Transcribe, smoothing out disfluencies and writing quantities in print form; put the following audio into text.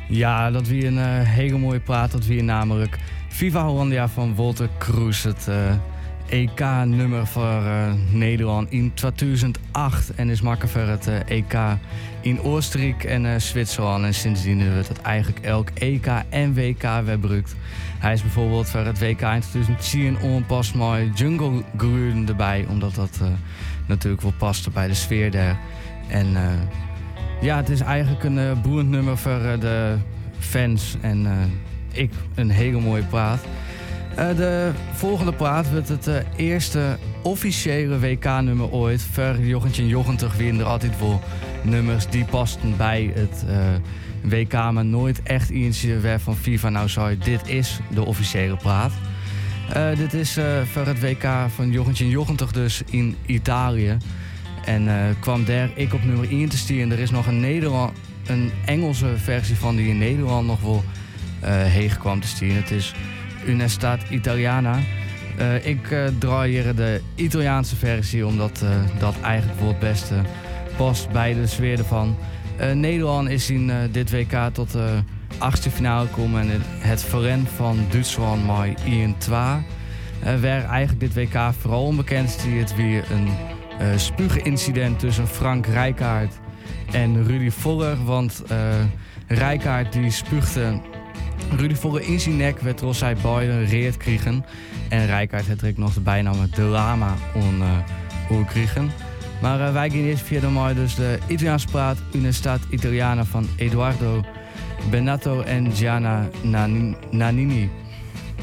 Ja, dat wie een hele mooie plaat. Dat wie namelijk Viva Hollandia van Wolter Kroes. Het EK-nummer voor Nederland in 2008. En is makker voor het EK in Oostenrijk en Zwitserland. En sindsdien hebben we het eigenlijk elk EK en WK gebruikt. Hij is bijvoorbeeld voor het WK in 2010 onpas mooi Jungle Gruen erbij. Omdat dat natuurlijk wel paste bij de sfeer daar. En ja, het is eigenlijk een boeiend nummer voor de fans. En ik een hele mooie plaat. De volgende plaat wordt het eerste officiële WK-nummer ooit. Voor Jochentje en Jochentag weer er altijd wel nummers die pasten bij het WK, maar nooit echt eentje werd van FIFA. Nou, sorry, dit is de officiële plaat. Dit is voor het WK van Jochentje en Jochentag dus in Italië. En kwam daar ik op nummer 1 te stieren. Er is nog een Engelse versie van die in Nederland nog wel heen kwam te stieren. Het is Un'estate Italiana. Ik draai hier de Italiaanse versie, omdat dat eigenlijk wel het beste past bij de sfeer ervan. Nederland is in dit WK tot de 8e finale gekomen en het verren van Duitsland maar 1-2. Waar eigenlijk dit WK vooral onbekend is, het weer een spuugincident tussen Frank Rijkaard en Rudy Voller. Want Rijkaard die spuugde Rudy Voller in zijn nek, werd Rossai beide reed kregen. En Rijkaard had direct nog de bijnaam De Lama kregen. Maar wij gaan eerst via de mooi dus de Italiaanse plaat Un'estate Italiana van Edoardo Bennato en Gianna Nannini.